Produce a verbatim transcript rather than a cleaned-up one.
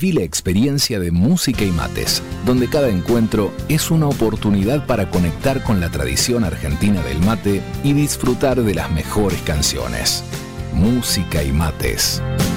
Viví la experiencia de Música y Mates, donde cada encuentro es una oportunidad para conectar con la tradición argentina del mate y disfrutar de las mejores canciones. Música y Mates.